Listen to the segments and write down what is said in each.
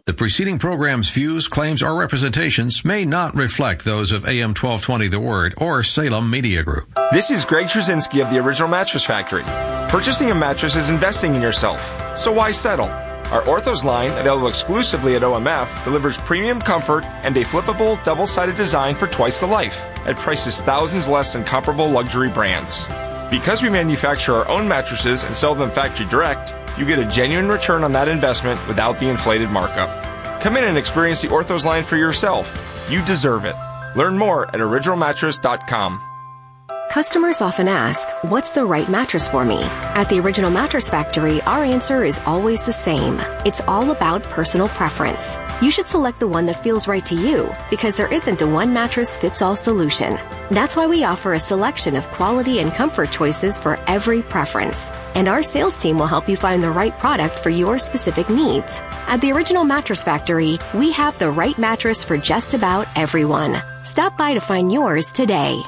The preceding program's views, claims, or representations may not reflect those of AM 1220 The Word or Salem Media Group. This is Greg Trzynski of the Original Mattress Factory. Purchasing a mattress is investing in yourself, so why settle? Our Orthos line, available exclusively at OMF, delivers premium comfort and a flippable, double-sided design for twice the life, at prices thousands less than comparable luxury brands. Because we manufacture our own mattresses and sell them factory direct, you get a genuine return on that investment without the inflated markup. Come in and experience the Orthos line for yourself. You deserve it. Learn more at originalmattress.com. Customers often ask, what's the right mattress for me? At the Original Mattress Factory, our answer is always the same. It's all about personal preference. You should select the one that feels right to you, because there isn't a one-mattress-fits-all solution. That's why we offer a selection of quality and comfort choices for every preference. And our sales team will help you find the right product for your specific needs. At the Original Mattress Factory, we have the right mattress for just about everyone. Stop by to find yours today.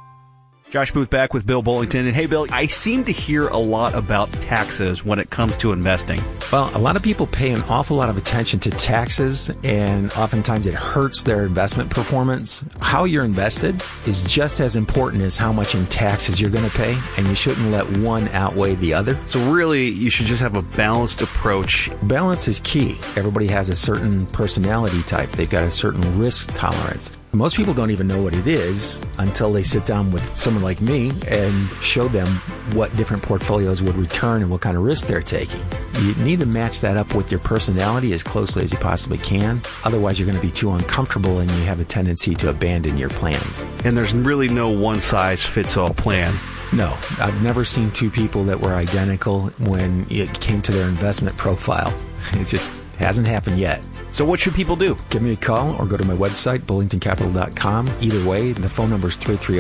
Josh Booth back with Bill Bullington. And hey, Bill, I seem to hear a lot about taxes when it comes to investing. Well, a lot of people pay an awful lot of attention to taxes, and oftentimes it hurts their investment performance. How you're invested is just as important as how much in taxes you're going to pay, and you shouldn't let one outweigh the other. So really, you should just have a balanced approach. Balance is key. Everybody has a certain personality type. They've got a certain risk tolerance. Most people don't even know what it is until they sit down with someone like me and show them what different portfolios would return and what kind of risk they're taking. You need to match that up with your personality as closely as you possibly can. Otherwise, you're going to be too uncomfortable and you have a tendency to abandon your plans. And there's really no one-size-fits-all plan. No, I've never seen two people that were identical when it came to their investment profile. It just hasn't happened yet. So what should people do? Give me a call or go to my website, bullingtoncapital.com. Either way, the phone number is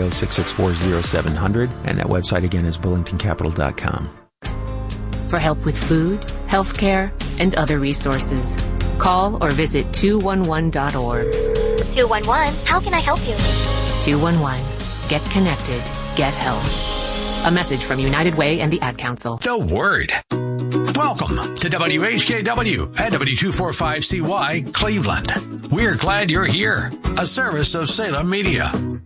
330-664-0700, and that website again is bullingtoncapital.com. For help with food, healthcare, and other resources, call or visit 211.org. 211, how can I help you? 211, get connected, get help. A message from United Way and the Ad Council. The Word. Welcome to WHKW and W245CY Cleveland. We're glad you're here. A service of Salem Media. With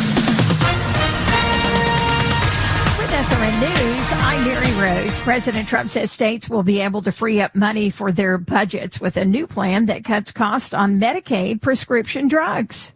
SRN News, I'm Mary Rose. President Trump says states will be able to free up money for their budgets with a new plan that cuts costs on Medicaid prescription drugs.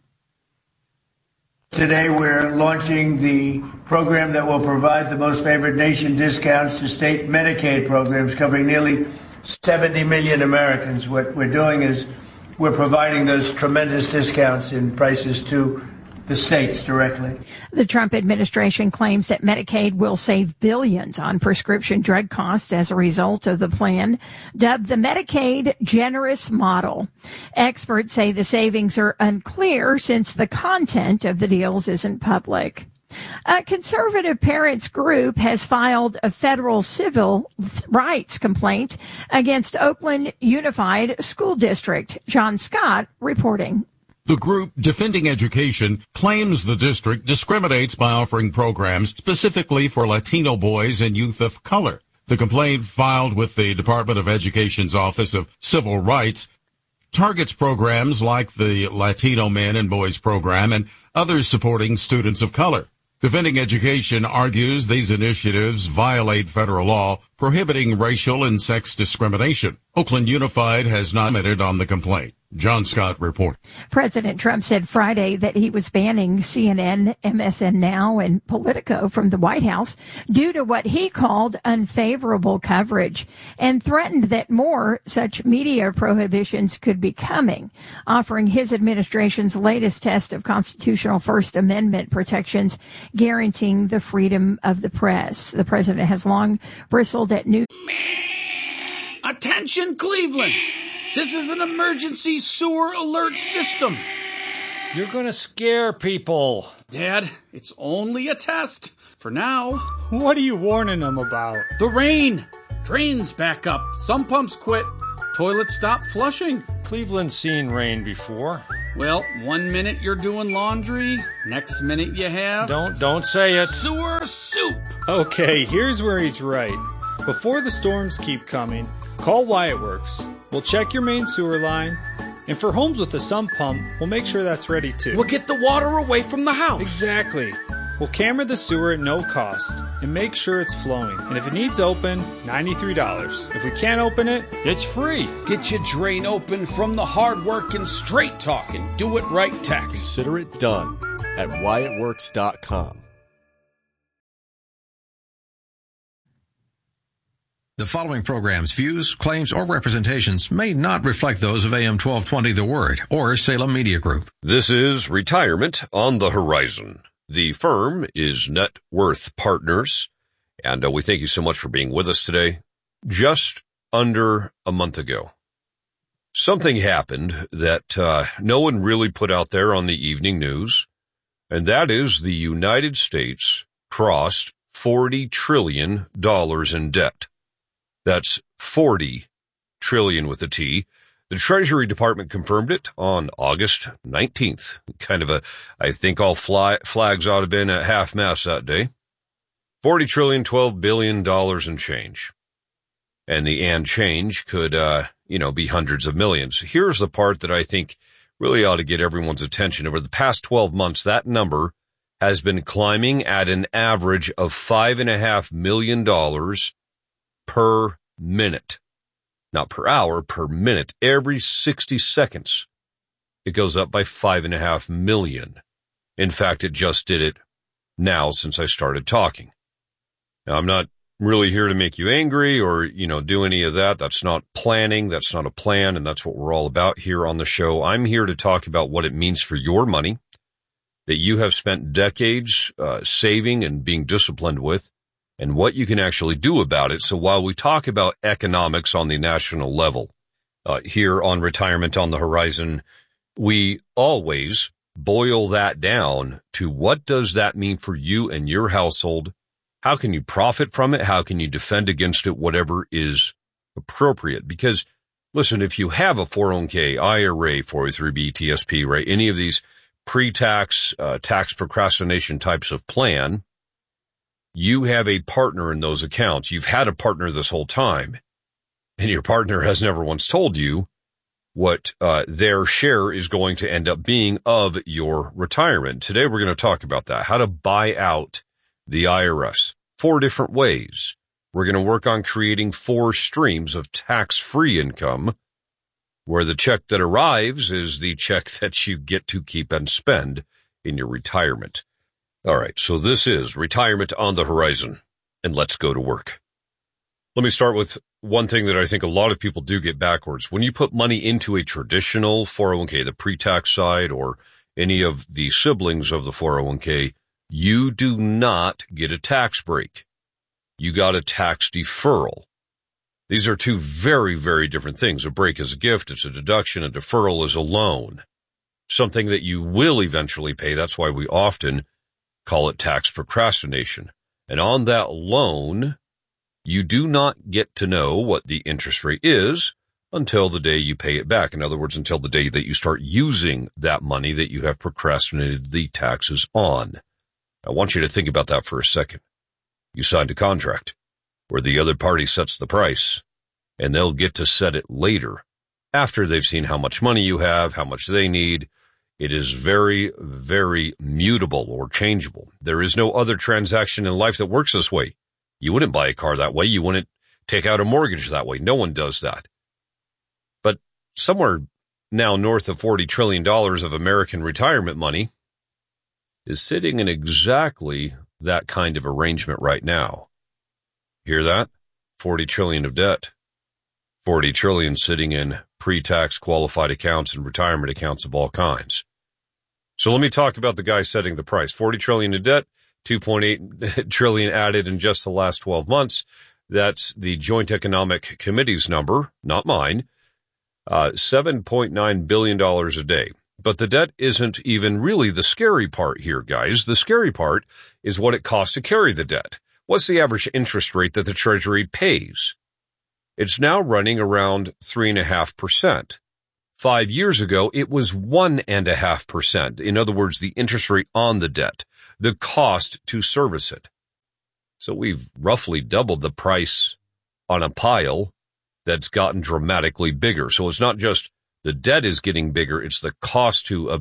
Today we're launching the program that will provide the most favored nation discounts to state Medicaid programs covering nearly 70 million Americans. What we're doing is we're providing those tremendous discounts in prices to the states directly. The Trump administration claims that Medicaid will save billions on prescription drug costs as a result of the plan, dubbed the Medicaid Generous Model. Experts say the savings are unclear since the content of the deals isn't public. A conservative parents group has filed a federal civil rights complaint against Oakland Unified School District. John Scott reporting. The group, Defending Education, claims the district discriminates by offering programs specifically for Latino boys and youth of color. The complaint, filed with the Department of Education's Office of Civil Rights, targets programs like the Latino Men and Boys program and others supporting students of color. Defending Education argues these initiatives violate federal law prohibiting racial and sex discrimination. Oakland Unified has not commented on the complaint. John Scott reports. President Trump said Friday that he was banning CNN, MSN Now, and Politico from the White House due to what he called unfavorable coverage, and threatened that more such media prohibitions could be coming, offering his administration's latest test of constitutional First Amendment protections guaranteeing the freedom of the press. The president has long bristled at new... Attention, Cleveland! This is an emergency sewer alert system. You're going to scare people. Dad, it's only a test. For now. What are you warning them about? The rain. Drains back up. Some pumps quit. Toilets stop flushing. Cleveland's seen rain before. Well, 1 minute you're doing laundry. Next minute you have... Don't say it. Sewer soup. Okay, here's where he's right. Before the storms keep coming, Call Wyatt Works. We'll check your main sewer line. And for homes with a sump pump, we'll make sure that's ready too. We'll get the water away from the house. Exactly. We'll camera the sewer at no cost and make sure it's flowing. And if it needs open, $93. If we can't open it, It's free. Get your drain open from the hard-working, straight-talking, do-it-right tax. Consider it done at WyattWorks.com. The following program's views, claims, or representations may not reflect those of AM 1220 The Word or Salem Media Group. This is Retirement on the Horizon. The firm is Net Worth Partners, and we thank you so much for being with us today. Just under a month ago, something happened that no one really put out there on the evening news, and that is the United States crossed $40 trillion in debt. That's 40 trillion with a T. The Treasury Department confirmed it on August 19th. Kind of I think all flags ought to have been at half-mast that day. 40 trillion, $12 billion in change. And the change could, be hundreds of millions. Here's the part that I think really ought to get everyone's attention. Over the past 12 months, that number has been climbing at an average of $5.5 million per minute. Not per hour, per minute. Every 60 seconds, it goes up by 5.5 million. In fact, it just did it now since I started talking. Now, I'm not really here to make you angry or, do any of that. That's not planning. That's not a plan. And that's what we're all about here on the show. I'm here to talk about what it means for your money that you have spent decades saving and being disciplined with, and what you can actually do about it. So while we talk about economics on the national level, here on Retirement on the Horizon, we always boil that down to what does that mean for you and your household? How can you profit from it? How can you defend against it? Whatever is appropriate. Because, listen, if you have a 401k, IRA, 403b, TSP, right, any of these pre-tax, tax procrastination types of plan, you have a partner in those accounts. You've had a partner this whole time, and your partner has never once told you what their share is going to end up being of your retirement. Today, we're going to talk about that, how to buy out the IRS. 4 different ways. We're going to work on creating 4 streams of tax-free income, where the check that arrives is the check that you get to keep and spend in your retirement. All right, so this is Retirement on the Horizon, and let's go to work. Let me start with one thing that I think a lot of people do get backwards. When you put money into a traditional 401k, the pre-tax side, or any of the siblings of the 401k, you do not get a tax break. You got a tax deferral. These are 2 very, very different things. A break is a gift, it's a deduction. A deferral is a loan, something that you will eventually pay. That's why we often call it tax procrastination. And on that loan, you do not get to know what the interest rate is until the day you pay it back. In other words, until the day that you start using that money that you have procrastinated the taxes on. I want you to think about that for a second. You signed a contract where the other party sets the price, and they'll get to set it later after they've seen how much money you have, how much they need. It is very, very mutable or changeable. There is no other transaction in life that works this way. You wouldn't buy a car that way. You wouldn't take out a mortgage that way. No one does that. But somewhere now north of $40 trillion of American retirement money is sitting in exactly that kind of arrangement right now. Hear that? 40 trillion of debt. 40 trillion sitting in pre-tax qualified accounts and retirement accounts of all kinds. So let me talk about the guy setting the price. 40 trillion in debt, 2.8 trillion added in just the last 12 months. That's the Joint Economic Committee's number, not mine. $7.9 billion a day. But the debt isn't even really the scary part here, guys. The scary part is what it costs to carry the debt. What's the average interest rate that the Treasury pays? It's now running around 3.5%. 5 years ago, it was 1.5%. In other words, the interest rate on the debt, the cost to service it. So we've roughly doubled the price on a pile that's gotten dramatically bigger. So it's not just the debt is getting bigger, it's the cost to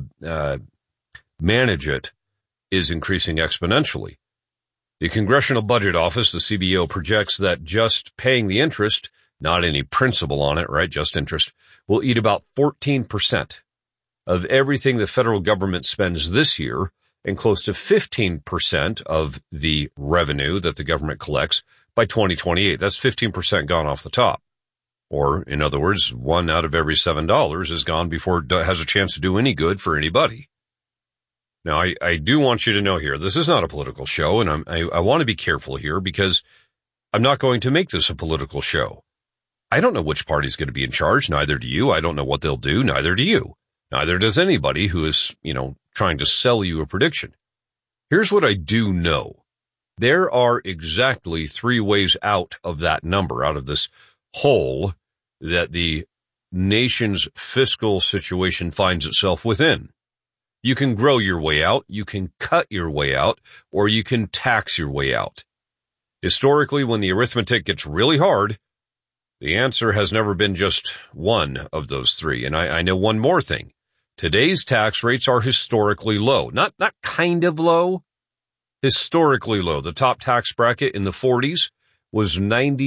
manage it is increasing exponentially. The Congressional Budget Office, the CBO, projects that just paying the interest, not any principal on it, right, just interest, will eat about 14% of everything the federal government spends this year and close to 15% of the revenue that the government collects by 2028. That's 15% gone off the top. Or, in other words, 1 out of every $7 is gone before it has a chance to do any good for anybody. Now, I do want you to know here, this is not a political show, and I want to be careful here because I'm not going to make this a political show. I don't know which party's going to be in charge, neither do you. I don't know what they'll do, neither do you. Neither does anybody who is, trying to sell you a prediction. Here's what I do know. There are exactly 3 ways out of that number, out of this hole that the nation's fiscal situation finds itself within. You can grow your way out, you can cut your way out, or you can tax your way out. Historically, when the arithmetic gets really hard, the answer has never been just one of those 3. And I know one more thing. Today's tax rates are historically low. Not kind of low, historically low. The top tax bracket in the 40s was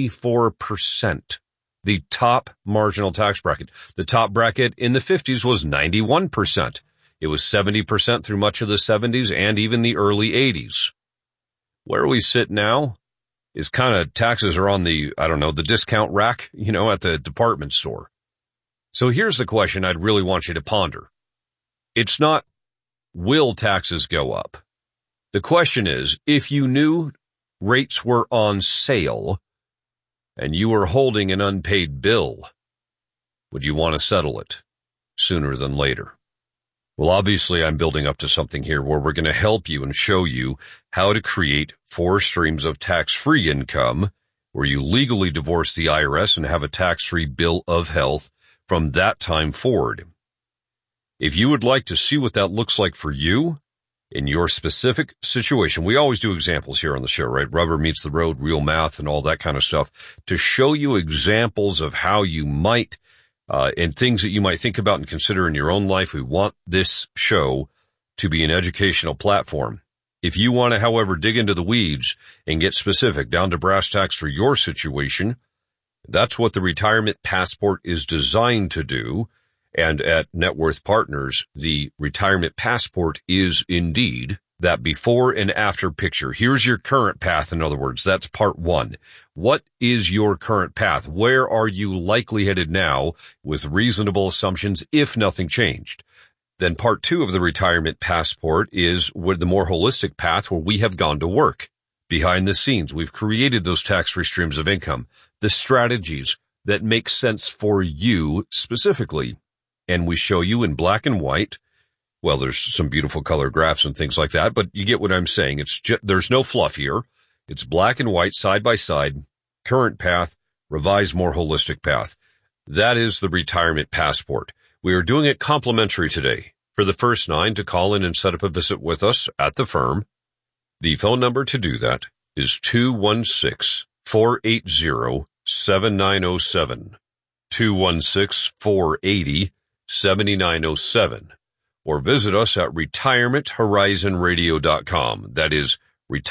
94%. The top marginal tax bracket. The top bracket in the 50s was 91%. It was 70% through much of the 70s and even the early 80s. Where we sit now is kind of taxes are on the discount rack, at the department store. So here's the question I'd really want you to ponder. It's not, will taxes go up? The question is, if you knew rates were on sale and you were holding an unpaid bill, would you want to settle it sooner than later? Well, obviously, I'm building up to something here where we're going to help you and show you how to create 4 streams of tax-free income where you legally divorce the IRS and have a tax-free bill of health from that time forward. If you would like to see what that looks like for you in your specific situation, we always do examples here on the show, right? Rubber meets the road, real math, and all that kind of stuff to show you examples of how you might and things that you might think about and consider in your own life. We want this show to be an educational platform. If you want to, however, dig into the weeds and get specific down to brass tacks for your situation, that's what the Retirement Passport is designed to do. And at Net Worth Partners, the Retirement Passport is indeed that before and after picture. Here's your current path, in other words. That's part 1. What is your current path? Where are you likely headed now with reasonable assumptions if nothing changed? Then part 2 of the Retirement Passport is the more holistic path where we have gone to work. Behind the scenes, we've created those tax-free streams of income, the strategies that make sense for you specifically. And we show you in black and white. Well, there's some beautiful color graphs and things like that, but you get what I'm saying. It's there's no fluff here. It's black and white, side by side, current path, revised, more holistic path. That is the Retirement Passport. We are doing it complimentary today. For the first 9 to call in and set up a visit with us at the firm, the phone number to do that is 216-480-7907, 216-480-7907. Or visit us at retirementhorizonradio.com. That is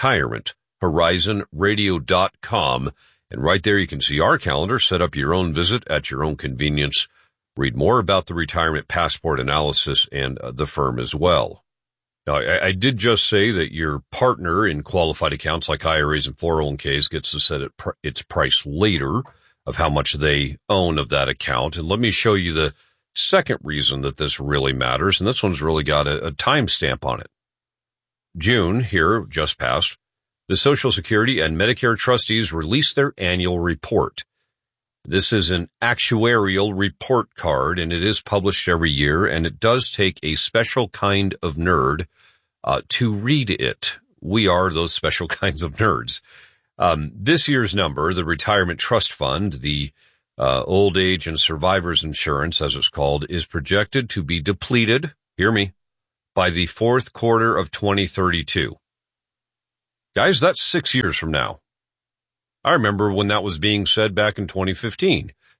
retirementhorizonradio.com. And right there you can see our calendar, set up your own visit at your own convenience, read more about the Retirement Passport analysis and the firm as well. Now, I did just say that your partner in qualified accounts like IRAs and 401ks gets to set its price later of how much they own of that account. And let me show you the second reason that this really matters, and this one's really got a timestamp on it. June, here, just passed, the Social Security and Medicare trustees released their annual report. This is an actuarial report card, and it is published every year, and it does take a special kind of nerd to read it. We are those special kinds of nerds. This year's number, the Retirement Trust Fund, the Old Age and Survivors Insurance, as it's called, is projected to be depleted, hear me, by the 4th quarter of 2032. Guys, that's 6 years from now. I remember when that was being said back in 2015,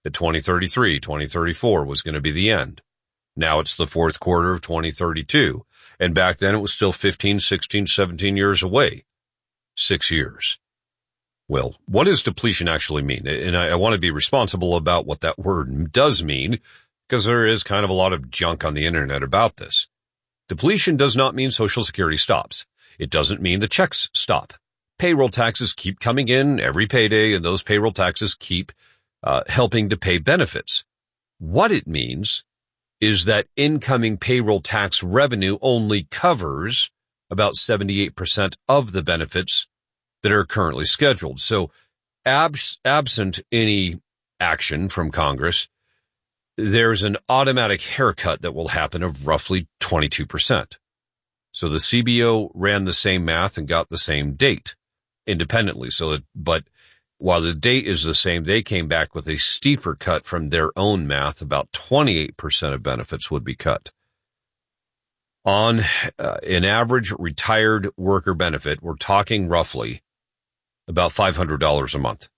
that 2033, 2034 was going to be the end. Now it's the fourth quarter of 2032. And back then it was still 15, 16, 17 years away. 6 years. Well, what does depletion actually mean? And I want to be responsible about what that word does mean, because there is kind of a lot of junk on the internet about this. Depletion does not mean Social Security stops. It doesn't mean the checks stop. Payroll taxes keep coming in every payday, and those payroll taxes keep helping to pay benefits. What it means is that incoming payroll tax revenue only covers about 78% of the benefits that are currently scheduled. So absent any action from Congress, there's an automatic haircut that will happen of roughly 22%. So the CBO ran the same math and got the same date independently. But while the date is the same, they came back with a steeper cut from their own math. About 28% of benefits would be cut. On an average retired worker benefit, we're talking roughly about $500 a month.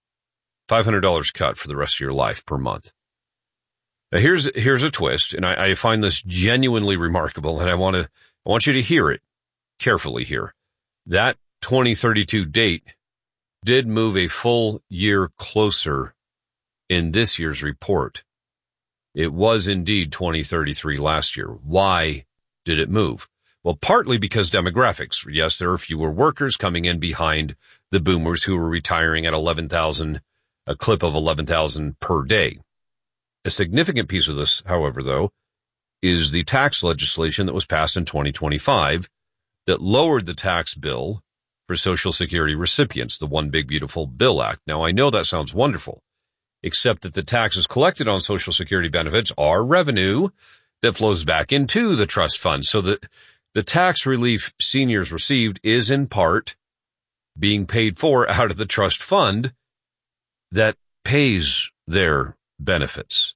$500 cut for the rest of your life per month. Now here's a twist, and I find this genuinely remarkable, and I want you to hear it carefully here. That 2032 date did move a full year closer in this year's report. It was indeed 2033 last year. Why did it move? Well, partly because demographics. Yes, there are fewer workers coming in behind the boomers who were retiring at 11,000, a clip of 11,000 per day. A significant piece of this, however, though, is the tax legislation that was passed in 2025 that lowered the tax bill for Social Security recipients, the One Big Beautiful Bill Act. Now, I know that sounds wonderful, except that the taxes collected on Social Security benefits are revenue that flows back into the trust fund. So that the tax relief seniors received is in part being paid for out of the trust fund that pays their benefits.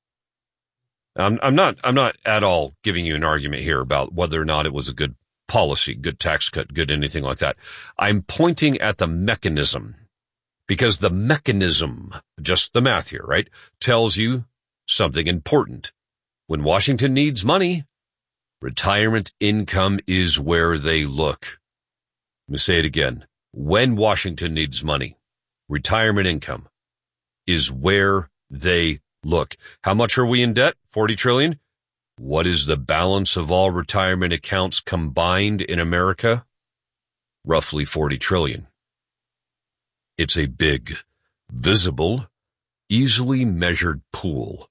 I'm not at all giving you an argument here about whether or not it was a good policy, good tax cut, good anything like that. I'm pointing at the mechanism, because the mechanism, just the math here, right, tells you something important. When Washington needs money, retirement income is where they look. Let me say it again. When Washington needs money, retirement income is where they look. How much are we in debt? 40 trillion. What is the balance of all retirement accounts combined in America? Roughly 40 trillion. It's a big, visible, easily measured pool.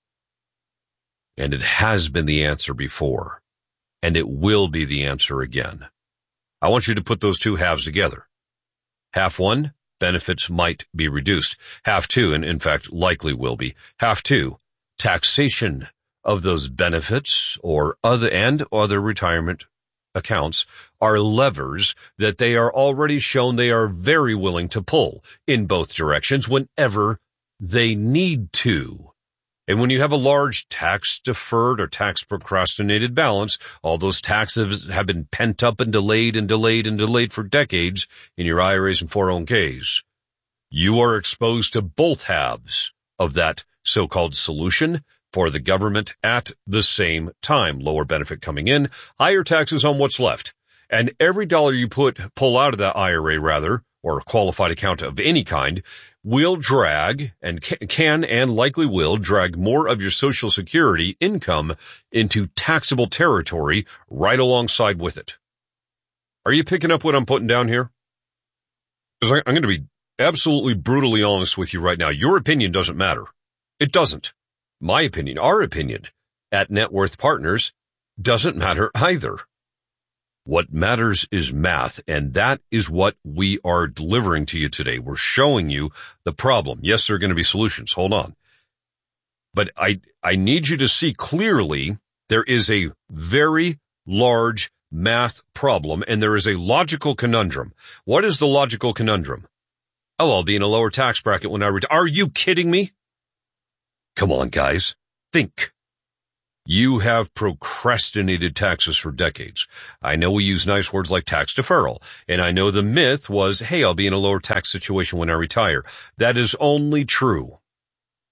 And it has been the answer before. And it will be the answer again. I want you to put those two halves together. Half one, benefits might be reduced. Half two, and in fact likely will be. Half two, taxation of those benefits or other retirement accounts are levers that they are already shown they are very willing to pull in both directions whenever they need to. And when you have a large tax-deferred or tax-procrastinated balance, all those taxes have been pent up and delayed and delayed and delayed for decades in your IRAs and 401ks. You are exposed to both halves of that so-called solution for the government at the same time. Lower benefit coming in, higher taxes on what's left. And every dollar you pull out of that IRA, or qualified account of any kind, will drag, and can and likely will drag more of your Social Security income into taxable territory right alongside with it. Are you picking up what I'm putting down here? Because I'm going to be absolutely brutally honest with you right now. Your opinion doesn't matter. It doesn't. My opinion, our opinion at Net Worth Partners doesn't matter either. What matters is math, and that is what we are delivering to you today. We're showing you the problem. Yes, there are going to be solutions. Hold on. But I need you to see clearly there is a very large math problem, and there is a logical conundrum. What is the logical conundrum? Oh, I'll be in a lower tax bracket when I retire. Are you kidding me? Come on, guys. Think. You have procrastinated taxes for decades. I know we use nice words like tax deferral, and I know the myth was, hey, I'll be in a lower tax situation when I retire. That is only true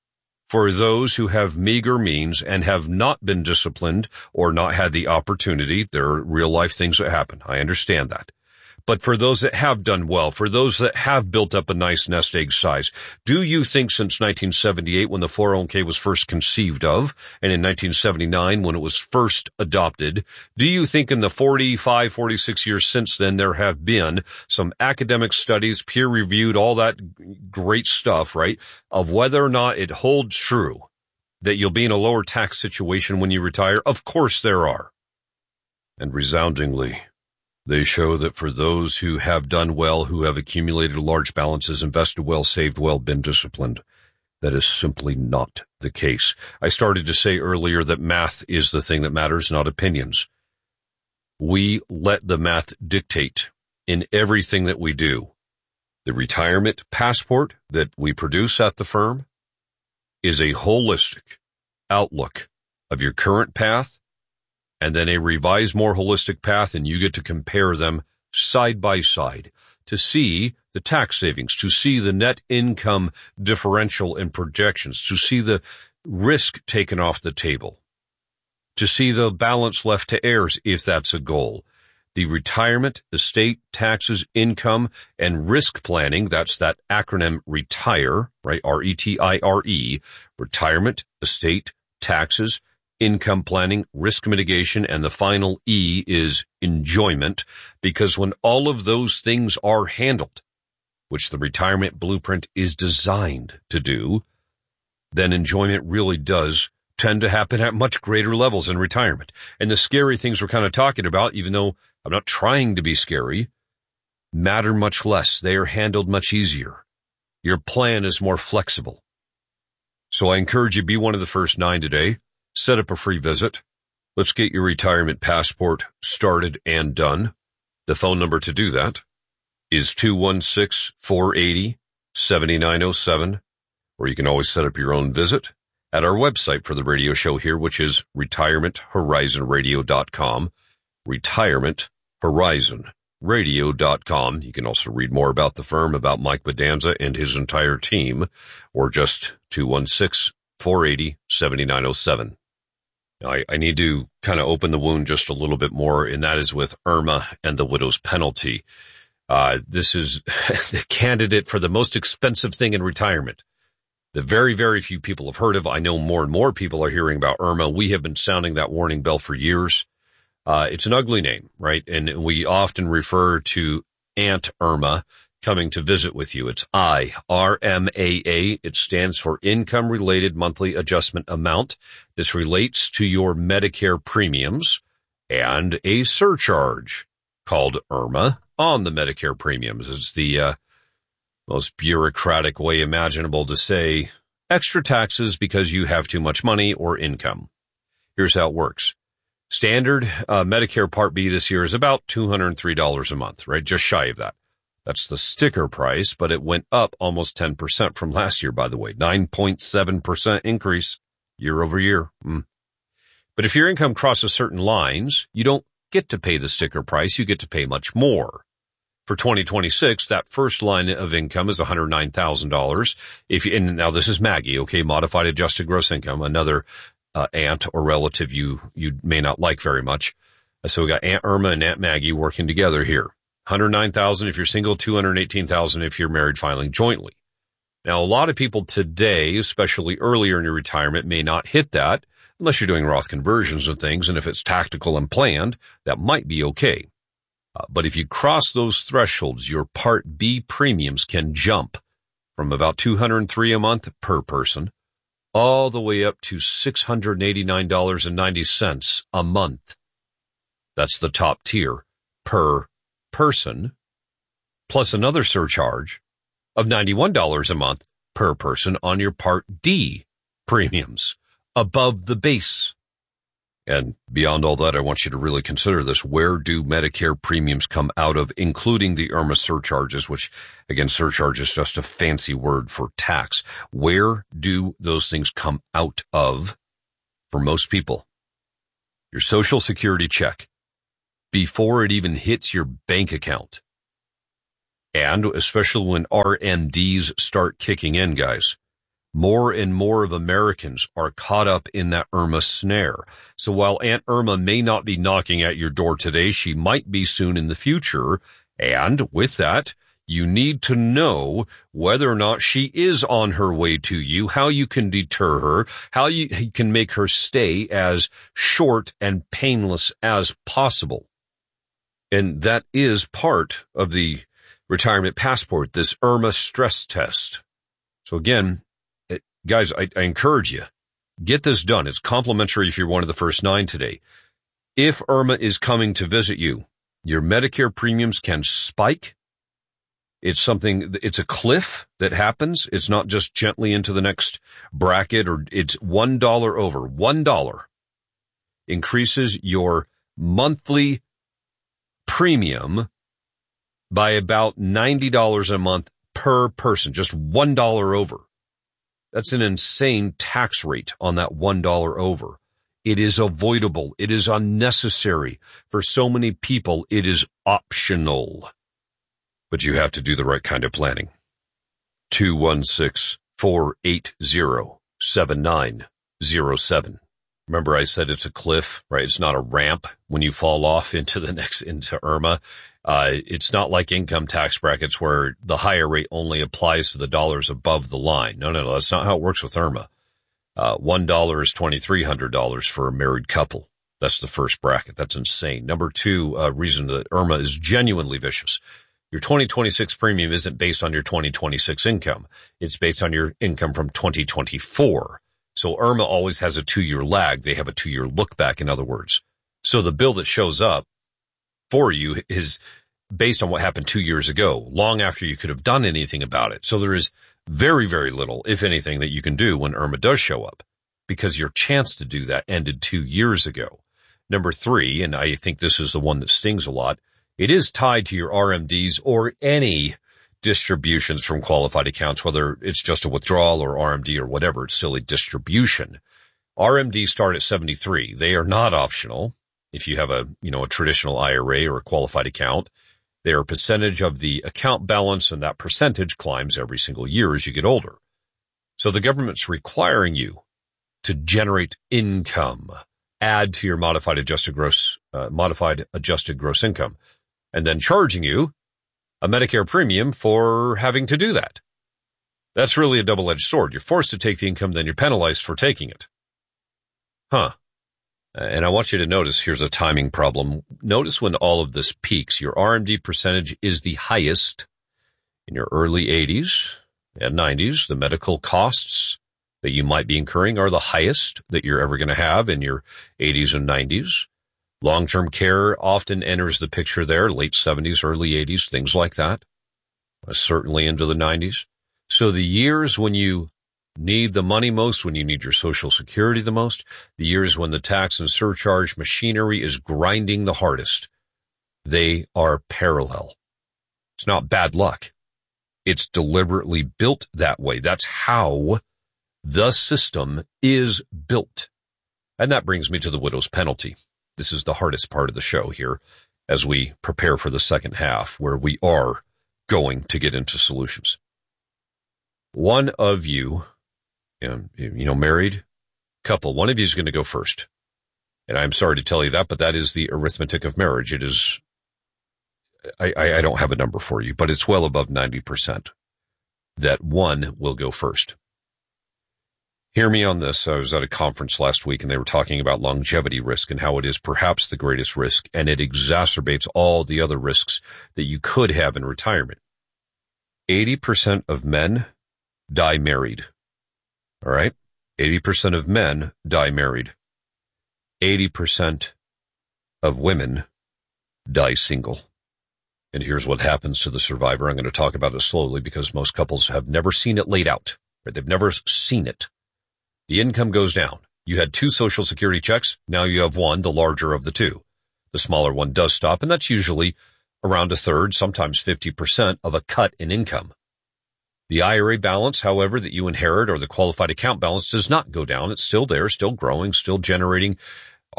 for those who have meager means and have not been disciplined or not had the opportunity. There are real life things that happen. I understand that. But for those that have done well, for those that have built up a nice nest egg size, do you think since 1978 when the 401k was first conceived of, and in 1979 when it was first adopted, do you think in the 45, 46 years since then there have been some academic studies, peer-reviewed, all that great stuff, right, of whether or not it holds true that you'll be in a lower tax situation when you retire? Of course there are. And resoundingly, they show that for those who have done well, who have accumulated large balances, invested well, saved well, been disciplined, that is simply not the case. I started to say earlier that math is the thing that matters, not opinions. We let the math dictate in everything that we do. The retirement passport that we produce at the firm is a holistic outlook of your current path, and then a revised, more holistic path, and you get to compare them side by side to see the tax savings, to see the net income differential in projections, to see the risk taken off the table, to see the balance left to heirs if that's a goal. The retirement, estate, taxes, income, and risk planning, that's that acronym RETIRE, right? R-E-T-I-R-E, retirement, estate, taxes, income planning, risk mitigation, and the final E is enjoyment, because when all of those things are handled, which the retirement blueprint is designed to do, then enjoyment really does tend to happen at much greater levels in retirement. And the scary things we're kind of talking about, even though I'm not trying to be scary, matter much less. They are handled much easier. Your plan is more flexible. So I encourage you, be one of the first 9 today. Set up a free visit. Let's get your retirement passport started and done. The phone number to do that is 216-480-7907, or you can always set up your own visit at our website for the radio show here, which is retirementhorizonradio.com, retirementhorizonradio.com. You can also read more about the firm, about Mike Bedanza and his entire team, or just 216-480-7907. Now, I need to kind of open the wound just a little bit more, and that is with Irma and the widow's penalty. This is the candidate for the most expensive thing in retirement. The very, very few people have heard of. I know more and more people are hearing about Irma. We have been sounding that warning bell for years. It's an ugly name, right? And we often refer to Aunt Irma coming to visit with you. It's IRMAA. It stands for Income-Related Monthly Adjustment Amount. This relates to your Medicare premiums and a surcharge called IRMA on the Medicare premiums. It's the most bureaucratic way imaginable to say extra taxes because you have too much money or income. Here's how it works. Standard Medicare Part B this year is about $203 a month, right? Just shy of that. That's the sticker price, but it went up almost 10% from last year, by the way. 9.7% increase year over year. But if your income crosses certain lines, you don't get to pay the sticker price. You get to pay much more. For 2026, that first line of income is $109,000. And now this is Maggie, okay, modified adjusted gross income, another aunt or relative you may not like very much. So we got Aunt Irma and Aunt Maggie working together here. $109,000 if you're single, $218,000 if you're married filing jointly. Now, a lot of people today, especially earlier in your retirement, may not hit that unless you're doing Roth conversions and things. And if it's tactical and planned, that might be okay. But if you cross those thresholds, your Part B premiums can jump from about $203 a month per person all the way up to $689.90 a month. That's the top tier per person, plus another surcharge of $91 a month per person on your Part D premiums above the base. And beyond all that, I want you to really consider this. Where do Medicare premiums come out of, including the IRMA surcharges, which, again, surcharge is just a fancy word for tax. Where do those things come out of for most people? Your Social Security check, before it even hits your bank account. And especially when RMDs start kicking in, guys, More and more of Americans are caught up in that Irma snare. So while Aunt Irma may not be knocking at your door today, she might be soon in the future. And with that, you need to know whether or not she is on her way to you, how you can deter her, how you can make her stay as short and painless as possible. And that is part of the retirement passport, this Irma stress test. So again, guys, I encourage you, get this done. It's complimentary if you're one of the first 9 today. If Irma is coming to visit you, your Medicare premiums can spike. It's a cliff that happens. It's not just gently into the next bracket, or it's $1 over. $1 increases your monthly premium by about $90 a month per person, just $1 over. That's an insane tax rate on that $1 over. It is avoidable. It is unnecessary. For so many people, it is optional. But you have to do the right kind of planning. 216-480-7907. Remember I said it's a cliff, right? It's not a ramp when you fall off into Irma. It's not like income tax brackets where the higher rate only applies to the dollars above the line. No, that's not how it works with Irma. $1 is $2,300 for a married couple. That's the first bracket. That's insane. Number 2, reason that Irma is genuinely vicious. Your 2026 premium isn't based on your 2026 income. It's based on your income from 2024. So Irma always has a 2-year lag. They have a 2-year look back, in other words. So the bill that shows up for you is based on what happened 2 years ago, long after you could have done anything about it. So there is very, very little, if anything, that you can do when Irma does show up, because your chance to do that ended 2 years ago. Number 3, and I think this is the one that stings a lot, it is tied to your RMDs or any distributions from qualified accounts, whether it's just a withdrawal or RMD or whatever, it's still a distribution. RMDs start at 73. They are not optional. If you have a traditional IRA or a qualified account, they are a percentage of the account balance, and that percentage climbs every single year as you get older. So the government's requiring you to generate income, add to your modified adjusted gross income, and then charging you a Medicare premium for having to do that. That's really a double-edged sword. You're forced to take the income, then you're penalized for taking it. And I want you to notice, here's a timing problem. Notice when all of this peaks, your RMD percentage is the highest in your early 80s and 90s. The medical costs that you might be incurring are the highest that you're ever going to have in your 80s and 90s. Long-term care often enters the picture there, late 70s, early 80s, things like that, certainly into the 90s. So the years when you need the money most, when you need your Social Security the most, the years when the tax and surcharge machinery is grinding the hardest, they are parallel. It's not bad luck. It's deliberately built that way. That's how the system is built. And that brings me to the widow's penalty. This is the hardest part of the show here as we prepare for the second half, where we are going to get into solutions. One of you, married couple, one of you is going to go first. And I'm sorry to tell you that, but that is the arithmetic of marriage. It is, I don't have a number for you, but it's well above 90% that one will go first. Hear me on this. I was at a conference last week and they were talking about longevity risk and how it is perhaps the greatest risk, and it exacerbates all the other risks that you could have in retirement. 80% of men die married. All right? 80% of men die married. 80% of women die single. And here's what happens to the survivor. I'm going to talk about it slowly because most couples have never seen it laid out. Right? They've never seen it. The income goes down. You had 2 Social Security checks. Now you have one, the larger of the 2. The smaller one does stop, and that's usually around a third, sometimes 50% of a cut in income. The IRA balance, however, that you inherit, or the qualified account balance, does not go down. It's still there, still growing, still generating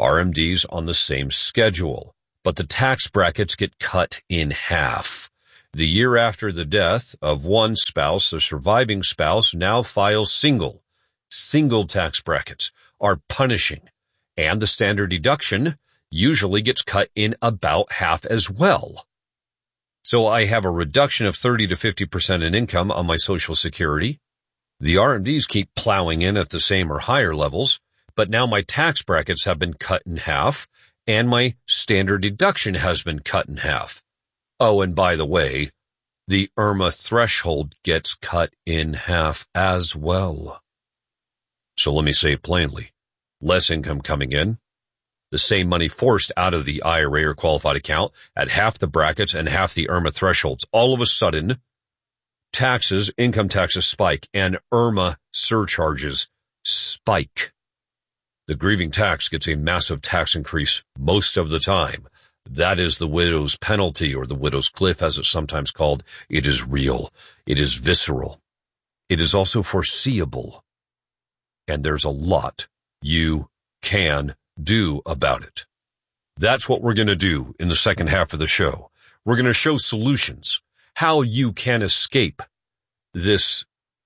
RMDs on the same schedule. But the tax brackets get cut in half. The year after the death of one spouse, the surviving spouse now files single. Single tax brackets are punishing, and the standard deduction usually gets cut in about half as well. So I have a reduction of 30 to 50% in income on my Social Security. The RMDs keep plowing in at the same or higher levels, but now my tax brackets have been cut in half, and my standard deduction has been cut in half. Oh, and by the way, the IRMA threshold gets cut in half as well. So let me say it plainly. Less income coming in, the same money forced out of the IRA or qualified account at half the brackets and half the IRMA thresholds. All of a sudden, taxes, income taxes spike, and IRMA surcharges spike. The grieving tax gets a massive tax increase most of the time. That is the widow's penalty, or the widow's cliff, as it's sometimes called. It is real. It is visceral. It is also foreseeable. And there's a lot you can do about it. That's what we're going to do in the second half of the show. We're going to show solutions, how you can escape this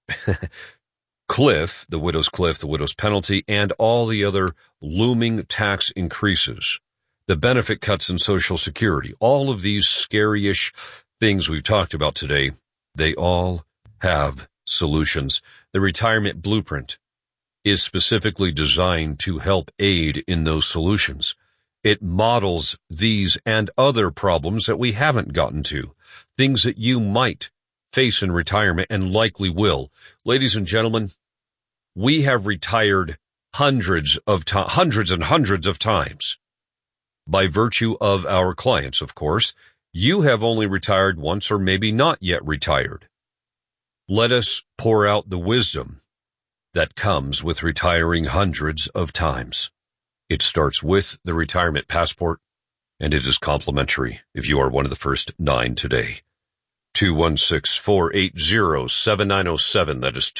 cliff, the widow's penalty, and all the other looming tax increases, the benefit cuts in Social Security, all of these scary-ish things we've talked about today. They all have solutions. The retirement blueprint is specifically designed to help aid in those solutions. It models these and other problems that we haven't gotten to, things that you might face in retirement and likely will. Ladies and gentlemen, we have retired hundreds and hundreds of times by virtue of our clients, of course. You have only retired once, or maybe not yet retired. Let us pour out the wisdom that comes with retiring hundreds of times. It starts with the retirement passport, and it is complimentary if you are one of the first 9 today. 216-480-7907. That is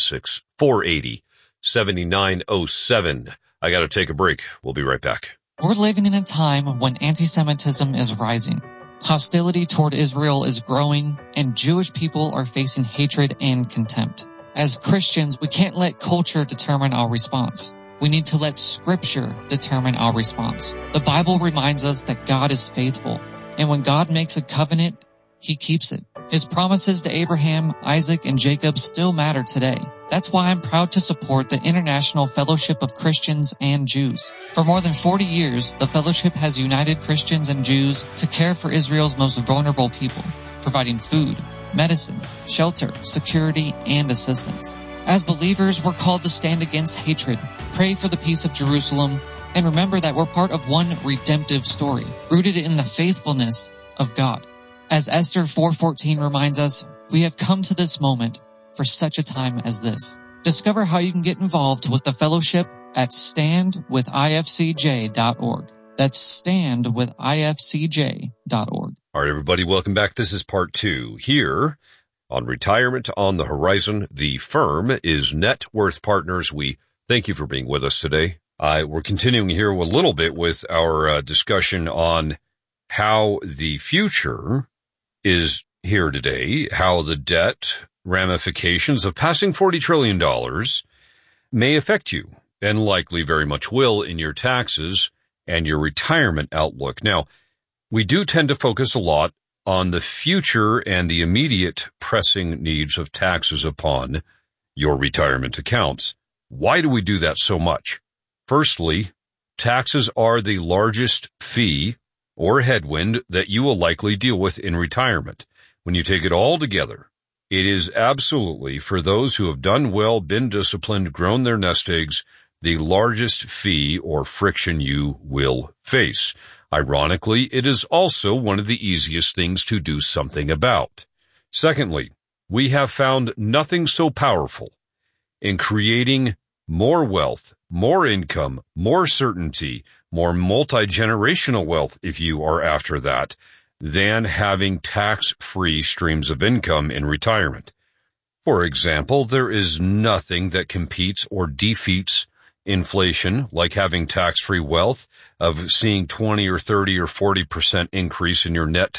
216-480-7907. I got to take a break. We'll be right back. We're living in a time when anti-Semitism is rising. Hostility toward Israel is growing, and Jewish people are facing hatred and contempt. As Christians, we can't let culture determine our response. We need to let Scripture determine our response. The Bible reminds us that God is faithful, and when God makes a covenant, He keeps it. His promises to Abraham, Isaac, and Jacob still matter today. That's why I'm proud to support the International Fellowship of Christians and Jews. For more than 40 years, the fellowship has united Christians and Jews to care for Israel's most vulnerable people, providing food, medicine, shelter, security, and assistance. As believers, we're called to stand against hatred, pray for the peace of Jerusalem, and remember that we're part of one redemptive story, rooted in the faithfulness of God. As Esther 4:14 reminds us, we have come to this moment for such a time as this. Discover how you can get involved with the fellowship at standwithifcj.org. That's standwithifcj.org. All right, everybody, welcome back. This is part 2 here on Retirement on the Horizon. The firm is Net Worth Partners. We thank you for being with us today. We're continuing here a little bit with our discussion on how the future is here today, how the debt ramifications of passing $40 trillion may affect you, and likely very much will, in your taxes and your retirement outlook. Now, we do tend to focus a lot on the future and the immediate pressing needs of taxes upon your retirement accounts. Why do we do that so much? Firstly, taxes are the largest fee or headwind that you will likely deal with in retirement. When you take it all together, it is absolutely, for those who have done well, been disciplined, grown their nest eggs, the largest fee or friction you will face. Ironically, it is also one of the easiest things to do something about. Secondly, we have found nothing so powerful in creating more wealth, more income, more certainty, more multi-generational wealth, if you are after that, than having tax-free streams of income in retirement. For example, there is nothing that competes or defeats inflation like having tax-free wealth, of seeing 20 or 30 or 40% increase in your net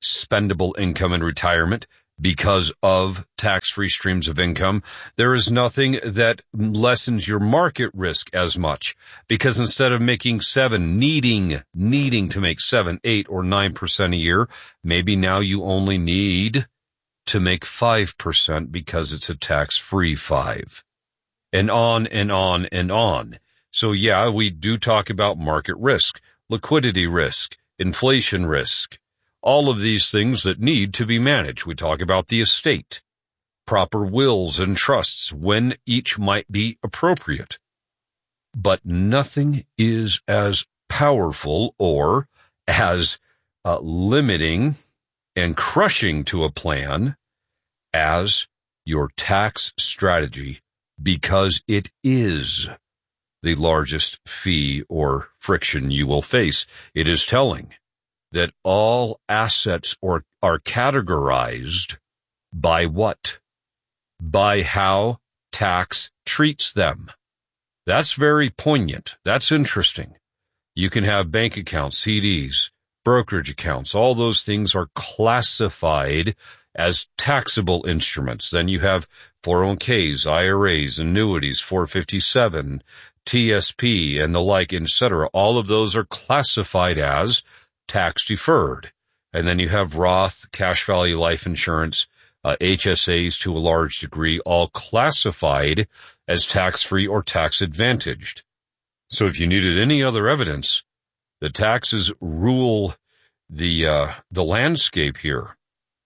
spendable income in retirement because of tax-free streams of income. There is nothing that lessens your market risk as much, because instead of making needing to make 7, 8, or 9% a year, maybe now you only need to make 5% because it's a tax-free 5. And on and on and on. So yeah, we do talk about market risk, liquidity risk, inflation risk, all of these things that need to be managed. We talk about the estate, proper wills and trusts, when each might be appropriate. But nothing is as powerful or as limiting and crushing to a plan as your tax strategy, because it is the largest fee or friction you will face. It is telling that all assets are categorized by what? By how tax treats them. That's very poignant. That's interesting. You can have bank accounts, CDs, brokerage accounts. All those things are classified as taxable instruments. Then you have 401ks, IRAs, annuities, 457, TSP, and the like, etc. All of those are classified as tax deferred. And then you have Roth, cash value life insurance, HSAs to a large degree, all classified as tax-free or tax-advantaged. So if you needed any other evidence, the taxes rule the landscape here.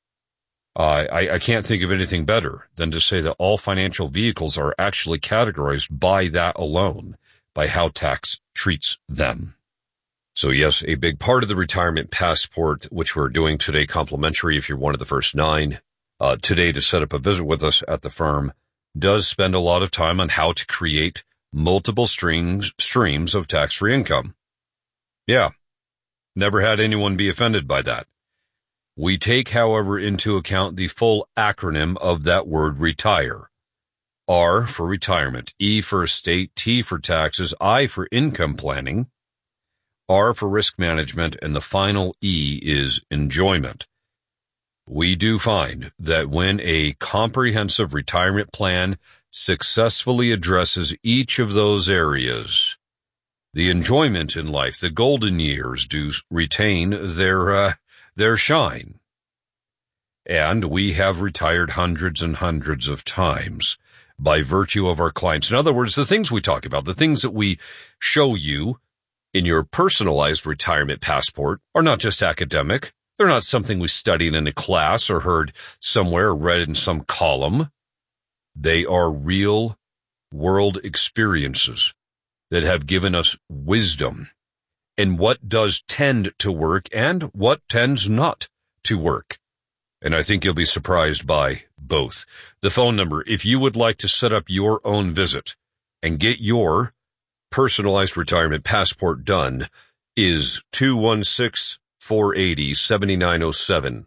I can't think of anything better than to say that all financial vehicles are actually categorized by that alone, by how tax treats them. So yes, a big part of the retirement passport, which we're doing today complimentary if you're one of the first 9, today to set up a visit with us at the firm, does spend a lot of time on how to create multiple streams of tax-free income. Yeah, never had anyone be offended by that. We take, however, into account the full acronym of that word retire. R for retirement, E for estate, T for taxes, I for income planning, R for risk management, and the final E is enjoyment. We do find that when a comprehensive retirement plan successfully addresses each of those areas, the enjoyment in life, the golden years, do retain their shine. And we have retired hundreds and hundreds of times by virtue of our clients. In other words, the things we talk about, the things that we show you in your personalized retirement passport are not just academic. They're not something we studied in a class or heard somewhere or read in some column. They are real world experiences that have given us wisdom in what does tend to work and what tends not to work. And I think you'll be surprised by both. The phone number, if you would like to set up your own visit and get your personalized retirement passport done, is 216-480-7907,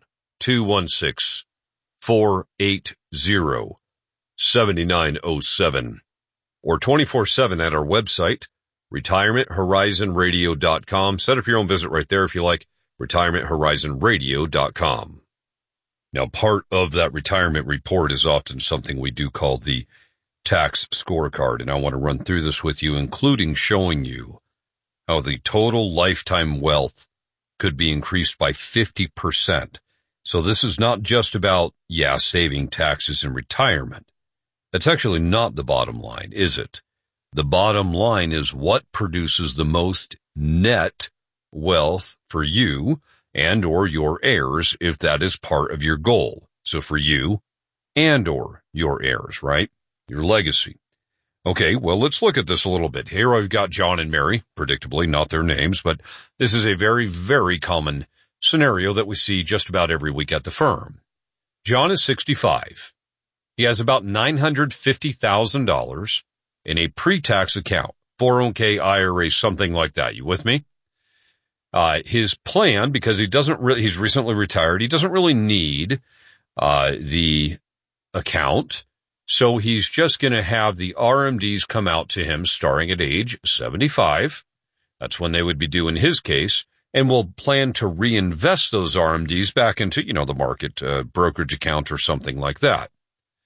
216-480-7907, or 24/7 at our website, retirementhorizonradio.com. Set up your own visit right there if you like, retirementhorizonradio.com. Now, part of that retirement report is often something we do call the tax scorecard, and I want to run through this with you, including showing you how the total lifetime wealth could be increased by 50%. So this is not just about, saving taxes in retirement. That's actually not the bottom line, is it? The bottom line is what produces the most net wealth for you and or your heirs, if that is part of your goal. So for you and or your heirs, right? Your legacy. Okay, well, let's look at this a little bit. Here I've got John and Mary, predictably not their names, but this is a very, very common scenario that we see just about every week at the firm. John is 65. He has about $950,000 in a pre-tax account, 401k, IRA, something like that. You with me? His plan, because he's recently retired, he doesn't really need the account. So he's just going to have the RMDs come out to him starting at age 75. That's when they would be due in his case. and will plan to reinvest those RMDs back into, the market, brokerage account or something like that.